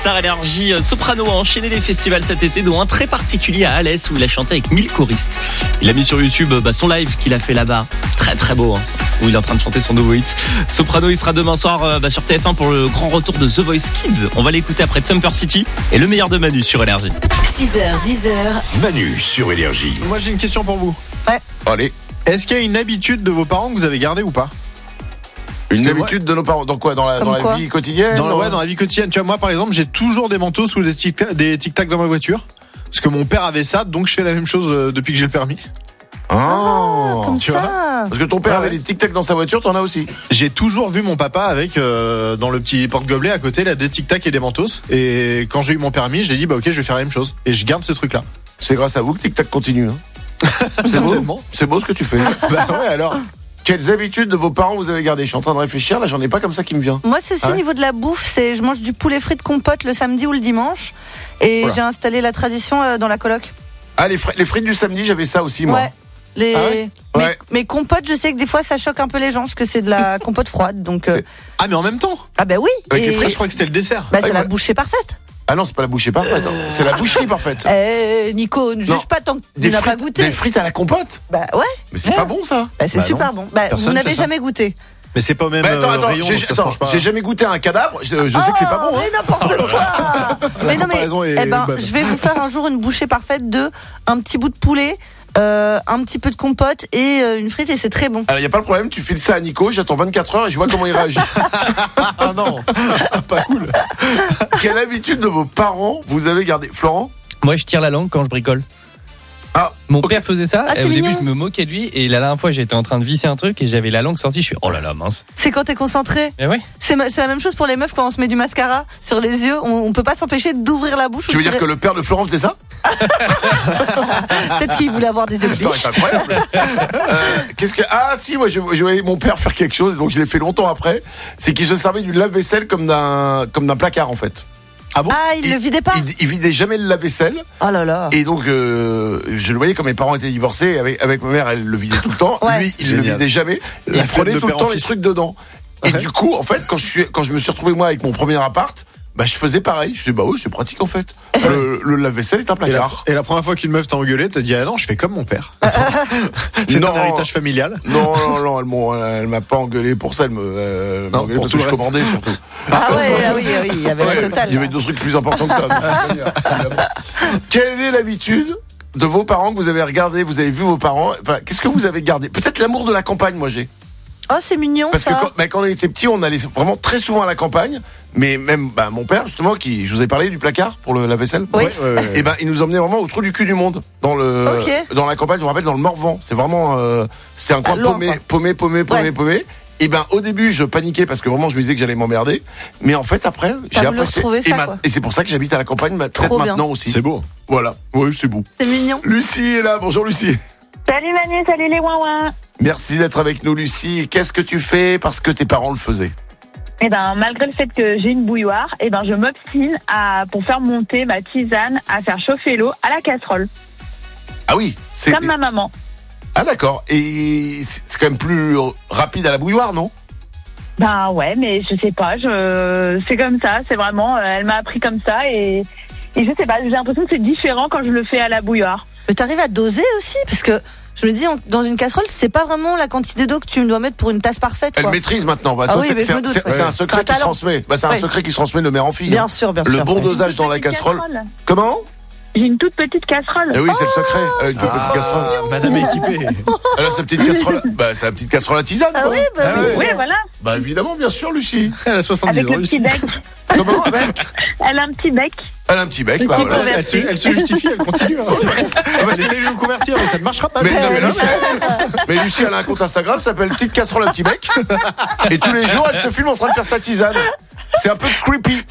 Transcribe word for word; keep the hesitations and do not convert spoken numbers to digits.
Star Énergie, Soprano a enchaîné les festivals cet été, dont un très particulier à Alès où il a chanté avec mille choristes. Il a mis sur YouTube bah, son live qu'il a fait là-bas, très très beau, hein, où il est en train de chanter son nouveau hit. Soprano, il sera demain soir euh, bah, sur T F un pour le grand retour de The Voice Kids. On va l'écouter après Thumper City et le meilleur de Manu sur Énergie. six heures, dix heures. Manu sur Énergie. Moi j'ai une question pour vous. Ouais. Allez. Est-ce qu'il y a une habitude de vos parents que vous avez gardée ou pas? Une que habitude de nos parents. Dans quoi? Dans la, dans la quoi vie quotidienne? Dans la, ouais, dans la vie quotidienne. Tu vois, moi par exemple, j'ai toujours des manteaux sous des tic-tac, des tic-tac dans ma voiture. Parce que mon père avait ça, donc je fais la même chose euh, depuis que j'ai le permis. Oh, Comme tu ça. vois. Parce que ton père Ah avait ouais. des tic-tac dans sa voiture, t'en as aussi. J'ai toujours vu mon papa avec, euh, dans le petit porte-gobelet à côté, là, des tic-tac et des mentos. Et quand j'ai eu mon permis, j'ai dit, bah ok, je vais faire la même chose. Et je garde ce truc-là. C'est grâce à vous que tic-tac continue. Hein. C'est beau. Certainement. C'est beau ce que tu fais. Bah ouais, alors. Quelles habitudes de vos parents vous avez gardées? Je suis en train de réfléchir, là j'en ai pas comme ça qui me vient. Moi, c'est aussi Ah au ouais niveau de la bouffe. C'est, je mange du poulet frit de compote le samedi ou le dimanche. Et Voilà. j'ai installé la tradition euh, dans la coloc. Ah, les, fri- les frites du samedi, j'avais ça aussi moi. Ouais. Les... Ah ouais mais, Ouais. mais compote, je sais que des fois ça choque un peu les gens parce que c'est de la compote froide. Donc, euh, C'est- Ah, mais en même temps. ah bah oui. Avec les Et- Ah, je crois que c'était le dessert. bah, c'est Ouais, la ouais. bouchée parfaite. Ah non, c'est pas la bouchée parfaite, hein. C'est la boucherie parfaite. Eh, Nico, ne Non. juge pas tant que tu Des n'as pas frites, goûté. des frites à la compote. Bah ouais. Mais c'est Ouais. pas bon ça. Bah, c'est Bah super bon. Bah, Personne vous n'avez fait ça. jamais goûté. Mais c'est pas au même Mais attends, euh, attends, rayon, j'ai, donc ça se attends, mange pas. j'ai jamais goûté un cadavre. Je, je sais que c'est pas bon. Hein. Mais n'importe quoi. Mais non mais, comparaison est eh ben, bonne. je vais vous faire un jour une bouchée parfaite de un petit bout de poulet, euh, un petit peu de compote et euh, une frite et c'est très bon. Alors y a pas de problème, tu files ça à Nico, j'attends vingt-quatre heures et je vois comment il réagit. Ah non, pas cool. Quelle habitude de vos parents vous avez gardé, Florent? Moi, je tire la langue quand je bricole. Ah, Mon ok. père faisait ça, Ah, et c'est au début, mignon. je me moquais de lui, et la dernière fois, j'étais en train de visser un truc, et j'avais la langue sortie, je suis, oh là là, mince. C'est quand t'es concentré. Et ouais. C'est, ma- c'est la même chose pour les meufs quand on se met du mascara sur les yeux. On, on peut pas s'empêcher d'ouvrir la bouche. Tu ou veux de dire que tirer- le père de Florent faisait ça? Peut-être qu'il voulait avoir des yeux de C'est biche. incroyable. Euh, qu'est-ce que ah si moi je, je voyais mon père faire quelque chose donc je l'ai fait longtemps après. C'est qu'il se servait du lave-vaisselle comme d'un comme d'un placard en fait. Ah bon? Ah, il, le vidait pas. Il, il vidait jamais le lave-vaisselle Oh là là. et donc euh, je le voyais quand mes parents étaient divorcés avec avec ma mère elle le vidait tout le temps. Ouais. Lui il le Génial. vidait jamais. Et La il fête prenait de tout le père en temps les fils. trucs dedans. Et Ouais. du coup en fait quand je suis quand je me suis retrouvé moi avec mon premier appart. Bah je faisais pareil, je dis bah oui c'est pratique en fait. Le, le lave-vaisselle est un Et la, placard. et la première fois qu'une meuf t'a engueulé, t'as dit ah non, je fais comme mon père. C'est Non. un héritage familial. Non non non elle, m'a- elle m'a pas engueulé pour ça, elle me euh, elle m'a Non, engueulé pour parce tout que le je reste. commandais surtout. Ah ouais, ah oui, ah oui, il y avait Ouais, la totale. il y avait d'autres trucs plus importants que ça. Évidemment. Quelle est l'habitude de vos parents que vous avez regardé, vous avez vu vos parents, enfin, qu'est-ce que vous avez gardé? Peut-être l'amour de la campagne, moi j'ai. Oh, c'est mignon Parce ça. que quand, bah, quand on était petit, on allait vraiment très souvent à la campagne, mais même bah, mon père justement, qui je vous ai parlé du placard pour le, la vaisselle. Oui. Ouais, ouais, ouais. Et ben il nous emmenait vraiment au trou du cul du monde dans le Ok. dans la campagne, je me rappelle dans le Morvan. C'est vraiment euh, c'était un coin loin, paumé, quoi. paumé, paumé, paumé, Ouais. paumé. Et ben au début je paniquais parce que vraiment je me disais que j'allais m'emmerder, mais en fait après j'ai voulu apprécié. retrouver Et, ça, ma- quoi. et c'est pour ça que j'habite à la campagne, bah, peut-être Trop bien. maintenant aussi. C'est beau. Voilà, oui c'est beau. C'est mignon. Lucie est là, bonjour Lucie. Salut Manu, salut les ouin-ouin. Merci d'être avec nous Lucie. Qu'est-ce que tu fais parce que tes parents le faisaient? Eh ben, malgré le fait que j'ai une bouilloire, eh ben, je m'obstine à, pour faire monter ma tisane, à faire chauffer l'eau à la casserole. Ah oui, c'est Comme ma maman. ah d'accord. Et c'est c'est quand même plus rapide à la bouilloire, non? Ben ouais, mais je sais pas, je, c'est comme ça, c'est vraiment, euh, elle m'a appris comme ça et, et je sais pas, j'ai l'impression que c'est différent quand je le fais à la bouilloire. Mais t'arrives à doser aussi parce que je me dis en- dans une casserole, c'est pas vraiment la quantité d'eau que tu dois mettre pour une tasse parfaite. Elle Quoi. maîtrise maintenant. Bah, Ah toi, oui, c'est mais je c'est- me doute, c'est- ouais. c'est un C'est un secret qui se talent. transmet. Bah, c'est un Ouais. secret qui se transmet de mère en fille. Bien hein. sûr, bien Le sûr. bon ouais. dosage dans la Petite casserole. Comment? J'ai une toute petite casserole. Eh oui, c'est le secret. Elle a une toute petite casserole. Madame équipée. Elle a sa petite casserole. Bah, c'est la petite casserole à tisane. Ah quoi. oui, bah Ah oui. ouais. Oui, voilà, Bah, évidemment, bien sûr, Lucie. Elle a soixante-dix avec ans. le petit Lucie. bec. Comment? Avec? Elle a un petit bec. Elle a un petit bec. Bah, Petit voilà. bec. Elle se, elle se justifie, elle continue. Hein, c'est vrai. Elle essaye de nous convertir, mais ça ne marchera pas. Mais, non, mais, non, mais, mais Lucie, elle a un compte Instagram, ça s'appelle Petite Casserole à petit bec. Et tous les jours, elle se filme en train de faire sa tisane. C'est un peu creepy.